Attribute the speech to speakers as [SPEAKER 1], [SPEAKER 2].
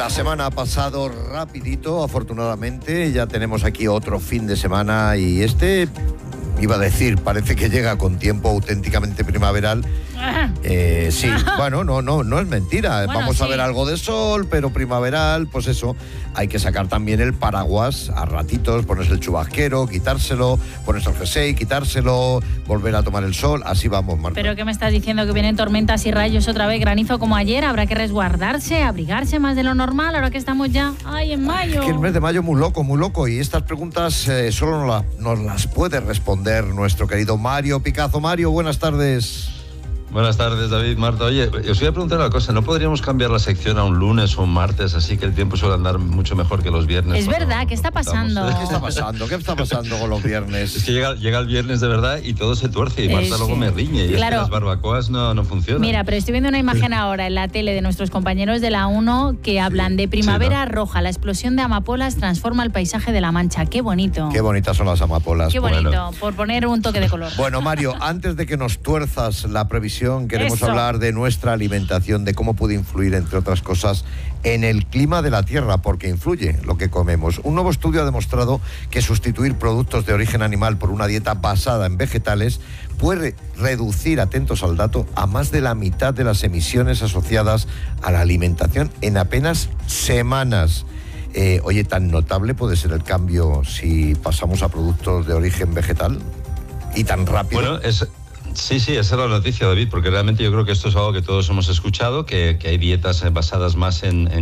[SPEAKER 1] La semana ha pasado rapidito, afortunadamente. Ya tenemos aquí otro fin de semana y iba a decir, parece que llega con tiempo auténticamente primaveral. Sí, bueno, no es mentira.
[SPEAKER 2] Bueno,
[SPEAKER 1] vamos a
[SPEAKER 2] sí.
[SPEAKER 1] ver algo de sol, pero primaveral, pues eso. Hay que sacar también el paraguas a ratitos, ponerse el chubasquero, quitárselo, ponerse el jersey, quitárselo, volver a tomar el sol. Así vamos, Marta.
[SPEAKER 2] ¿Pero qué me estás diciendo? ¿Que vienen tormentas y rayos otra vez, granizo como ayer? ¿Habrá que resguardarse, abrigarse más de lo normal ahora que estamos ya en mayo?
[SPEAKER 1] Es que el mes de mayo es muy loco. Y estas preguntas solo nos las puede responder nuestro querido Mario Picazo. Mario, buenas tardes.
[SPEAKER 3] Buenas tardes, David, Marta. Oye, os voy a preguntar una cosa. ¿No podríamos cambiar la sección a un lunes o un martes? Así que el tiempo suele andar mucho mejor que los viernes.
[SPEAKER 2] Es verdad, ¿qué está pasando?
[SPEAKER 1] ¿Qué está pasando con los viernes?
[SPEAKER 3] Es que llega el viernes de verdad y todo se tuerce y Marta luego me riñe. Y
[SPEAKER 2] claro.
[SPEAKER 3] es que las barbacoas no funcionan.
[SPEAKER 2] Mira, pero estoy viendo una imagen ahora en la tele de nuestros compañeros de la 1 que hablan de primavera roja. La explosión de amapolas transforma el paisaje de La Mancha. ¡Qué bonito!
[SPEAKER 1] Qué bonitas son las amapolas.
[SPEAKER 2] Qué bonito, por poner un toque de color.
[SPEAKER 1] Bueno, Mario, antes de que nos tuerzas la previsión, queremos
[SPEAKER 2] Eso.
[SPEAKER 1] hablar de nuestra alimentación, de cómo puede influir, entre otras cosas, en el clima de la Tierra, porque influye lo que comemos. Un nuevo estudio ha demostrado que sustituir productos de origen animal por una dieta basada en vegetales puede reducir, atentos al dato, a más de la mitad de las emisiones asociadas a la alimentación en apenas semanas. Oye, ¿tan notable puede ser el cambio si pasamos a productos de origen vegetal? ¿Y tan rápido?
[SPEAKER 3] Bueno, sí, esa es la noticia, David, porque realmente yo creo que esto es algo que todos hemos escuchado, que hay dietas basadas más en